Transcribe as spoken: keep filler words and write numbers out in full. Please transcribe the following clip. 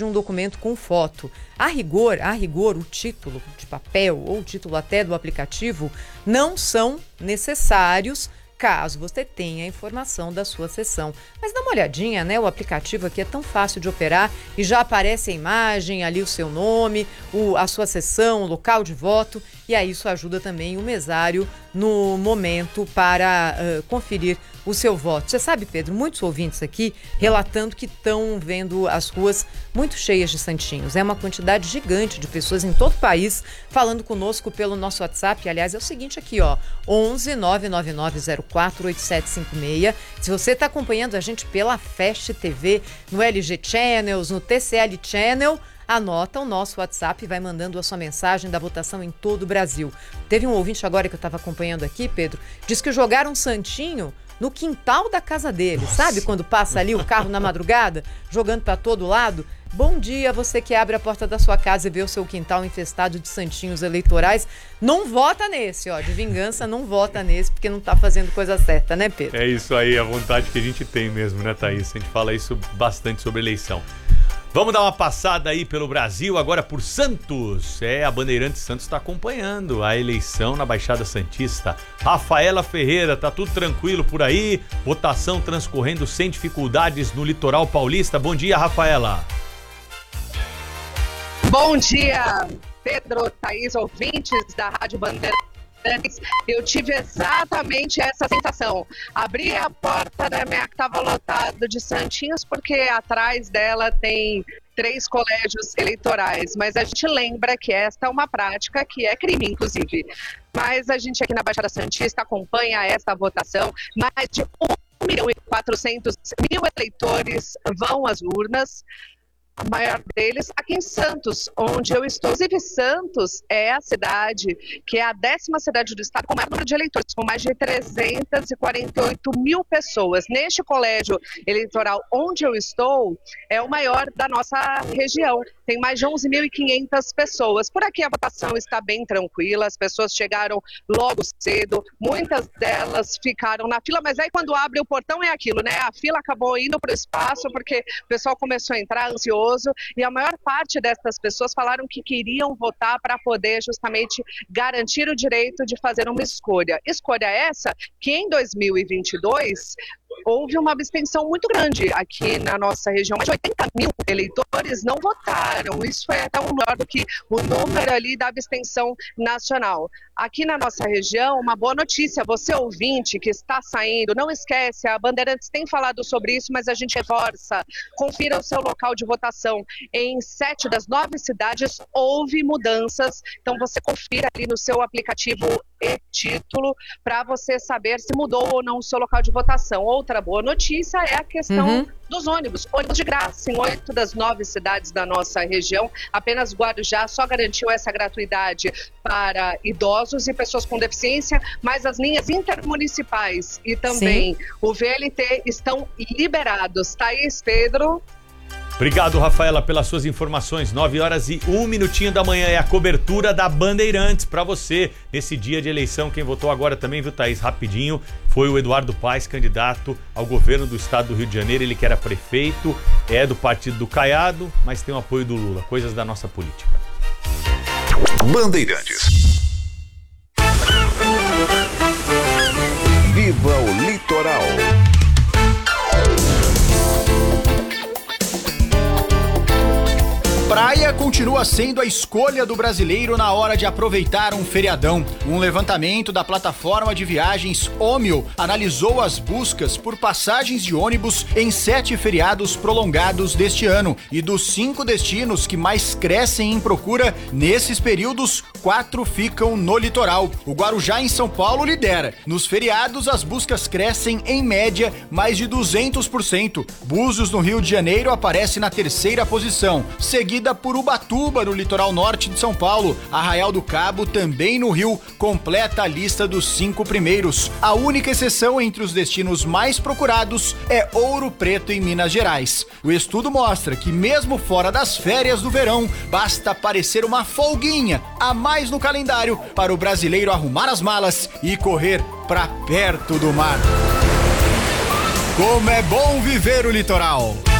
de um documento com foto. A rigor, a rigor, o título de papel ou o título até do aplicativo não são necessários caso você tenha a informação da sua sessão. Mas dá uma olhadinha, né? O aplicativo aqui é tão fácil de operar e já aparece a imagem, ali o seu nome, o, a sua sessão, o local de voto, e aí isso ajuda também o mesário no momento para uh, conferir o seu voto. Você sabe, Pedro, muitos ouvintes aqui relatando que estão vendo as ruas muito cheias de santinhos. É uma quantidade gigante de pessoas em todo o país falando conosco pelo nosso WhatsApp. Aliás, é o seguinte aqui, ó, onze nove nove nove zero quatro oito sete cinco seis. Se você está acompanhando a gente pela Fast T V, no L G Channels, no T C L Channel, anota o nosso WhatsApp e vai mandando a sua mensagem da votação em todo o Brasil. Teve um ouvinte agora que eu estava acompanhando aqui, Pedro, disse que jogaram um santinho no quintal da casa dele. Nossa. Sabe quando passa ali o carro na madrugada, jogando para todo lado? Bom dia, você que abre a porta da sua casa e vê o seu quintal infestado de santinhos eleitorais. Não vota nesse, ó, de vingança, não vota nesse, porque não tá fazendo coisa certa, né, Pedro? É isso aí, a vontade que a gente tem mesmo, né, Thaís? A gente fala isso bastante sobre eleição. Vamos dar uma passada aí pelo Brasil, agora por Santos. É, a Bandeirantes Santos está acompanhando a eleição na Baixada Santista. Rafaela Ferreira, tá tudo tranquilo por aí? Votação transcorrendo sem dificuldades no litoral paulista. Bom dia, Rafaela. Bom dia, Pedro, Thaís, ouvintes da Rádio Bandeirantes. Eu tive exatamente essa sensação. Abri a porta da minha que estava lotado de santinhos, porque atrás dela tem três colégios eleitorais, mas a gente lembra que esta é uma prática que é crime, inclusive. Mas a gente aqui na Baixada Santista acompanha esta votação. Mais de um milhão e quatrocentos mil eleitores vão às urnas. O maior deles aqui em Santos, onde eu estou. Inclusive, Santos é a cidade que é a décima cidade do estado com maior número de eleitores, com mais de trezentas e quarenta e oito mil pessoas. Neste colégio eleitoral onde eu estou, é o maior da nossa região. Tem mais de onze mil e quinhentas pessoas. Por aqui a votação está bem tranquila, as pessoas chegaram logo cedo, muitas delas ficaram na fila, mas aí quando abre o portão é aquilo, né? A fila acabou indo para o espaço porque o pessoal começou a entrar ansioso. E a maior parte dessas pessoas falaram que queriam votar para poder justamente garantir o direito de fazer uma escolha. Escolha essa que em dois mil e vinte e dois houve uma abstenção muito grande aqui na nossa região. Mais de oitenta mil eleitores não votaram. Isso foi até um maior do que o número ali da abstenção nacional. Aqui na nossa região, uma boa notícia. Você ouvinte que está saindo, não esquece, a Bandeirantes tem falado sobre isso, mas a gente reforça. Confira o seu local de votação. Em sete das nove cidades houve mudanças. Então você confira ali no seu aplicativo e-título para você saber se mudou ou não o seu local de votação. Outra boa notícia é a questão uhum. dos ônibus. Ônibus de graça em oito das nove cidades da nossa região. Apenas Guarujá só garantiu essa gratuidade para idosos e pessoas com deficiência, mas as linhas intermunicipais e também Sim. o V L T estão liberados. Thaís, Pedro... Obrigado, Rafaela, pelas suas informações. nove horas e um minutinho da manhã é a cobertura da Bandeirantes para você. Nesse dia de eleição, quem votou agora também, viu, Thaís, rapidinho, foi o Eduardo Paes, candidato ao governo do estado do Rio de Janeiro. Ele que era prefeito, é do partido do Caiado, mas tem o apoio do Lula. Coisas da nossa política. Bandeirantes. Viva o litoral. Praia continua sendo a escolha do brasileiro na hora de aproveitar um feriadão. Um levantamento da plataforma de viagens Omio analisou as buscas por passagens de ônibus em sete feriados prolongados deste ano. E dos cinco destinos que mais crescem em procura, nesses períodos, quatro ficam no litoral. O Guarujá, em São Paulo, lidera. Nos feriados, as buscas crescem, em média, mais de duzentos por cento. Búzios, no Rio de Janeiro, aparece na terceira posição, seguida por Ubatuba, no litoral norte de São Paulo. Arraial do Cabo, também no Rio, completa a lista dos cinco primeiros. A única exceção entre os destinos mais procurados é Ouro Preto, em Minas Gerais. O estudo mostra que mesmo fora das férias do verão, basta aparecer uma folguinha a mais no calendário para o brasileiro arrumar as malas e correr para perto do mar. Como é bom viver o litoral!